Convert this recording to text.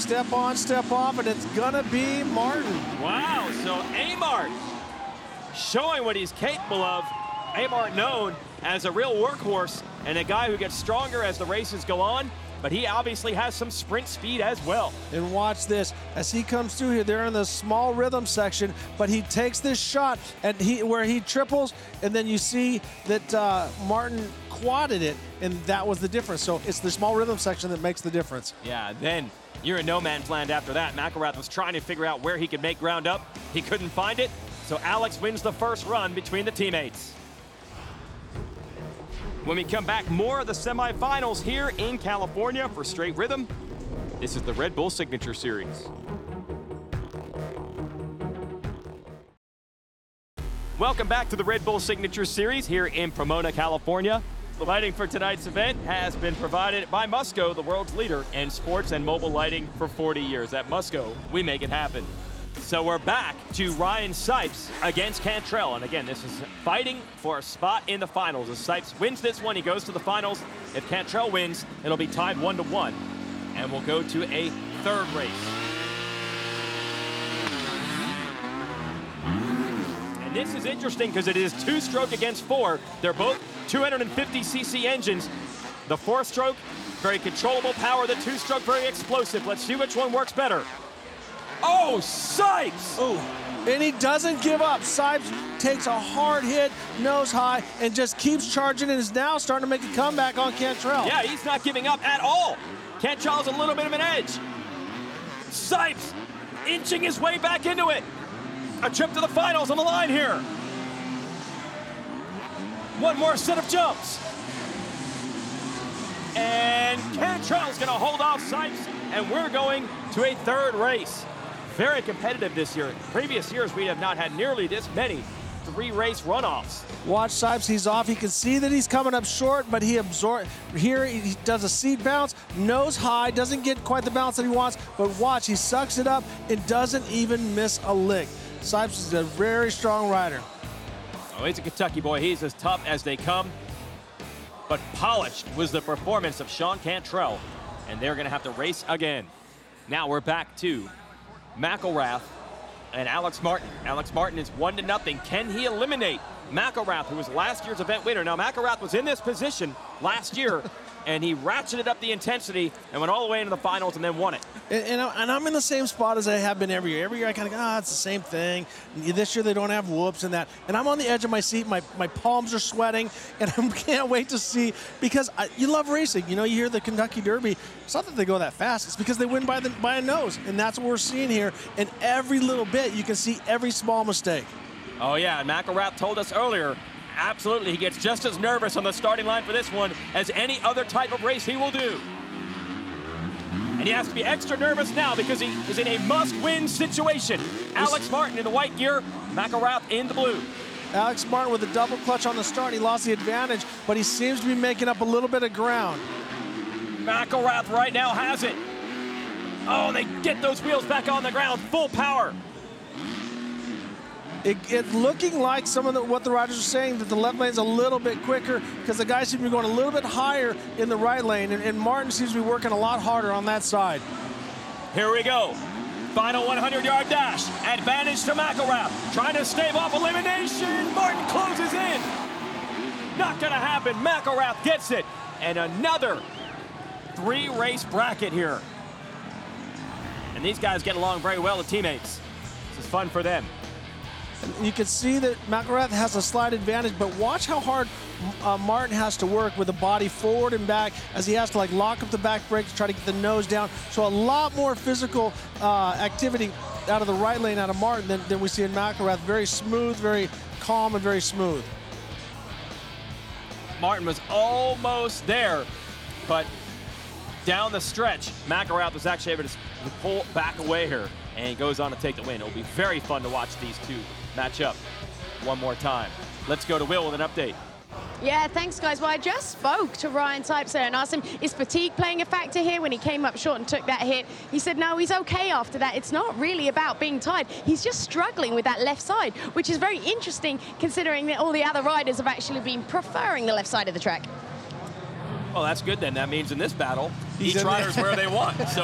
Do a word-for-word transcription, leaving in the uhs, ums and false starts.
step on, step off, and it's gonna be Martin. Wow, so Amart showing what he's capable of. Amart known as a real workhorse and a guy who gets stronger as the races go on, but he obviously has some sprint speed as well. And watch this, as he comes through here, they're in the small rhythm section, but he takes this shot and he where he triples, and then you see that uh, Martin quadded it, and that was the difference. So it's the small rhythm section that makes the difference. Yeah, then you're in no man's land after that. McElrath was trying to figure out where he could make ground up. He couldn't find it, so Alex wins the first run between the teammates. When we come back, more of the semifinals here in California for Straight Rhythm. This is the Red Bull Signature Series. Welcome back to the Red Bull Signature Series here in Pomona, California. The lighting for tonight's event has been provided by Musco, the world's leader in sports and mobile lighting for forty years. At Musco, we make it happen. So we're back to Ryan Sipes against Cantrell. And again, this is fighting for a spot in the finals. If Sipes wins this one, he goes to the finals. If Cantrell wins, it'll be tied one to one. And we'll go to a third race. And this is interesting because it is two-stroke against four. They're both two hundred fifty c c engines. The four-stroke, very controllable power. The two-stroke, very explosive. Let's see which one works better. Oh, Sipes! Oh, and he doesn't give up. Sipes takes a hard hit, nose high, and just keeps charging and is now starting to make a comeback on Cantrell. Yeah, he's not giving up at all. Cantrell's a little bit of an edge. Sipes inching his way back into it. A trip to the finals on the line here. One more set of jumps. And Cantrell's gonna hold off Sipes, and we're going to a third race. Very competitive this year. Previous years, we have not had nearly this many three-race runoffs. Watch Sipes, he's off. He can see that he's coming up short, but he absorbs. Here he does a seat bounce, nose high, doesn't get quite the bounce that he wants, but watch, he sucks it up and doesn't even miss a lick. Sipes is a very strong rider. Oh, he's a Kentucky boy. He's as tough as they come. But polished was the performance of Sean Cantrell, and they're gonna have to race again. Now we're back to McElrath and Alex Martin. Alex Martin is one to nothing. Can he eliminate McElrath, who was last year's event winner? Now, McElrath was in this position last year, and he ratcheted up the intensity and went all the way into the finals and then won it. And, and, I, and I'm in the same spot as I have been every year. Every year I kind of go, ah, it's the same thing. This year they don't have whoops and that. And I'm on the edge of my seat. My, my palms are sweating, and I can't wait to see, because I, you love racing. You know, you hear the Kentucky Derby. It's not that they go that fast. It's because they win by, the, by a nose, and that's what we're seeing here. And every little bit, you can see every small mistake. Oh, yeah, and McElrath told us earlier, absolutely, he gets just as nervous on the starting line for this one as any other type of race he will do. And he has to be extra nervous now because he is in a must-win situation. Alex Martin in the white gear, McElrath in the blue. Alex Martin with a double clutch on the start. He lost the advantage, but he seems to be making up a little bit of ground. McElrath right now has it. Oh, they get those wheels back on the ground, full power. It, it's looking like some of the, what the riders are saying, that the left lane's a little bit quicker because the guys seem to be going a little bit higher in the right lane, and, and Martin seems to be working a lot harder on that side. Here we go. Final one hundred yard dash. Advantage to McElrath. Trying to stave off elimination. Martin closes in. Not going to happen. McElrath gets it. And another three-race bracket here. And these guys get along very well with teammates. This is fun for them. You can see that McElrath has a slight advantage, but watch how hard uh, Martin has to work with the body forward and back, as he has to like lock up the back brake to try to get the nose down. So a lot more physical uh, activity out of the right lane out of Martin than, than we see in McElrath. Very smooth, very calm, and very smooth. Martin was almost there, but down the stretch, McElrath was actually able to pull back away here, and he goes on to take the win. It'll be very fun to watch these two match up one more time. Let's go to Will with an update. Yeah, thanks, guys. Well, I just spoke to Ryan Sipes and asked him, is fatigue playing a factor here when he came up short and took that hit? He said, no, he's okay after that. It's not really about being tired. He's just struggling with that left side, which is very interesting considering that all the other riders have actually been preferring the left side of the track. Well, that's good then. That means in this battle, He's each rider's where they want. So